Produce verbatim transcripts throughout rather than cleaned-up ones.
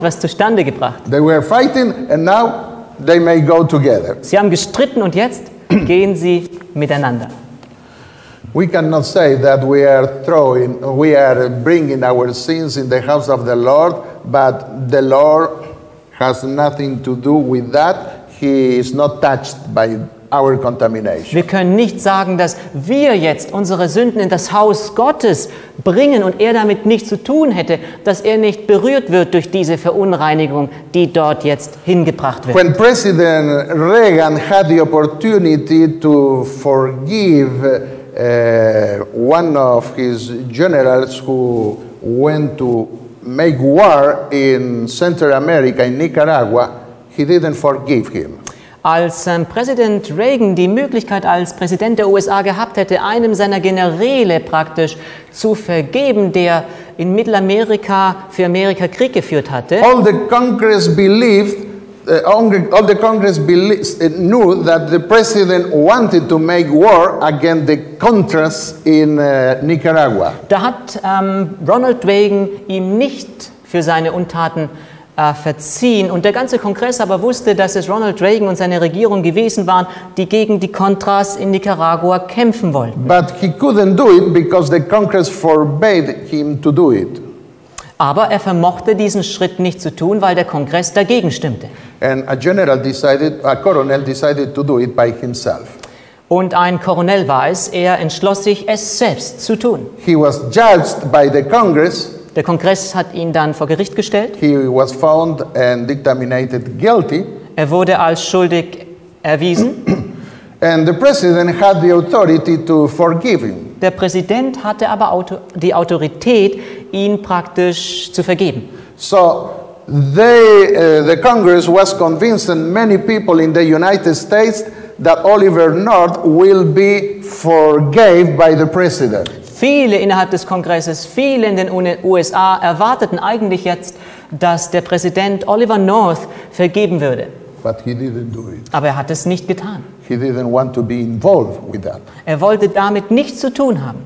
was zustande gebracht. They were fighting and now they may go together. Sie haben gestritten und jetzt gehen sie miteinander. We cannot say that we are throwing, we are bringing our sins in the house of the Lord, but the Lord has nothing to do with that. He is not touched by our contamination. Wir können nicht sagen, dass wir jetzt unsere Sünden in das Haus Gottes bringen und er damit nichts zu tun hätte, dass er nicht berührt wird durch diese Verunreinigung, die dort jetzt hingebracht wird. When President Reagan had the opportunity to forgive uh, one of his generals who went to make war in Central America, in Nicaragua, he didn't forgive him. Als ähm, Präsident Reagan die Möglichkeit als Präsident der U S A gehabt hätte, einem seiner Generäle praktisch zu vergeben, der in Mittelamerika für Amerika Krieg geführt hatte, All the Congress believed, uh, all the Congress believed, uh, knew that the president wanted to make war against the Contras in uh, Nicaragua. da hat ähm, Ronald Reagan ihm nicht für seine Untaten äh, verziehen. Und der ganze Kongress aber wusste, dass es Ronald Reagan und seine Regierung gewesen waren, die gegen die Contras in Nicaragua kämpfen wollten. But he couldn't do it because the Congress forbade him to do it. Aber er vermochte diesen Schritt nicht zu tun, weil der Kongress dagegen stimmte. And a general decided, a colonel decided to do it by himself. Und ein Koronel war es, er entschloss sich, es selbst zu tun. He was judged by the Congress. Der Kongress hat ihn dann vor Gericht gestellt. He was found and determined guilty. Er wurde als schuldig erwiesen. And the president had the authority to forgive him. Der Präsident hatte aber Auto- die Autorität, ihn praktisch zu vergeben. So they, uh, the Congress was convinced, and many people in the United States, that Oliver North will be forgave by the president. Viele innerhalb des Kongresses, viele in den U S A erwarteten eigentlich jetzt, dass der Präsident Oliver North vergeben würde. But he didn't do it. Aber er hat es nicht getan. He didn't want to be involved with that. Er wollte damit nichts zu tun haben.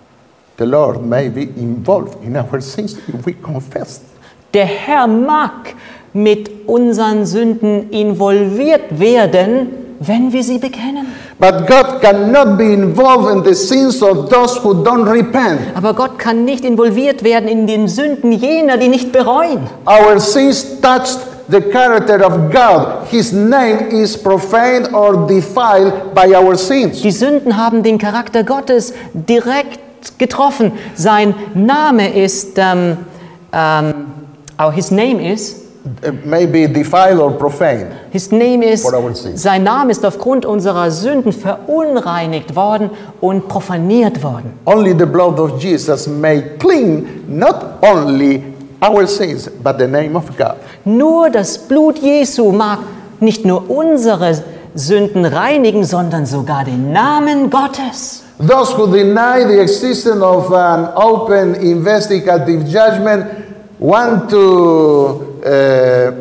The Lord may be involved in our sins if we confess. Der Herr mag mit unseren Sünden involviert werden, wenn wir sie bekennen. But God cannot be involved in the sins of those who don't repent. Aber Gott kann nicht involviert werden in den Sünden jener, die nicht bereuen. Our sins touched the character of God. His name is profaned or defiled by our sins. Die Sünden haben den Charakter Gottes direkt getroffen. Sein Name ist, ähm, ähm, oh, his name is, Uh, maybe defiled or profaned. his name is, For our sins. sein Name ist aufgrund unserer Sünden verunreinigt worden und profaniert worden. Only the blood of Jesus may clean not only our sins, but the name of God. Nur das Blut Jesu mag nicht nur unsere Sünden reinigen, sondern sogar den Namen Gottes. Those who deny the existence of an open investigative judgment want to uh,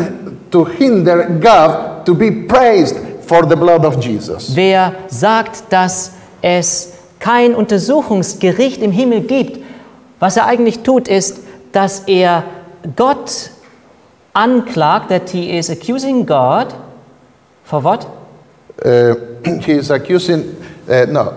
to hinder God to be praised for the blood of Jesus. Wer sagt, dass es kein Untersuchungsgericht im Himmel gibt, was er eigentlich tut, ist, dass er Gott anklagt, that he is accusing God, for what? Uh, he is accusing, uh, no.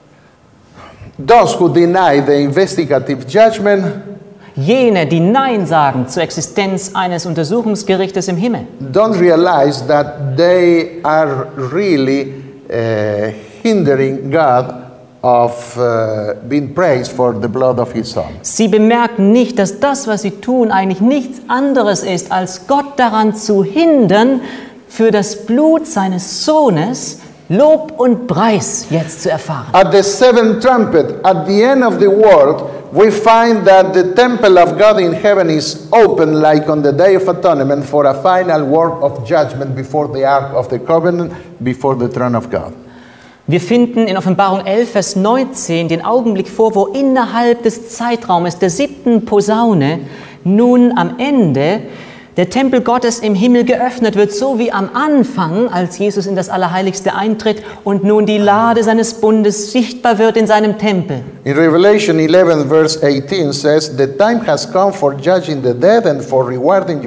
Those who deny the investigative judgment Jene, die Nein sagen zur Existenz eines Untersuchungsgerichtes im Himmel, don't realize that they are really uh, hindering God of uh, being praised for the blood of his son. sie bemerken nicht, dass das, was sie tun, eigentlich nichts anderes ist, als Gott daran zu hindern, für das Blut seines Sohnes Lob und Preis jetzt zu erfahren. At the seventh trumpet, at the end of the world, we find that the temple of God in heaven is open like on the day of atonement for a final work of judgment before the ark of the covenant, before the throne of God. Wir finden in Offenbarung elf, Vers neunzehn den Augenblick vor, wo innerhalb des Zeitraumes der siebten Posaune nun am Ende der Tempel Gottes im Himmel geöffnet wird, so wie am Anfang, als Jesus in das Allerheiligste eintritt und nun die Lade seines Bundes sichtbar wird in seinem Tempel. In Revelation eleven verse eighteen says, "The time has come for judging the dead and for rewarding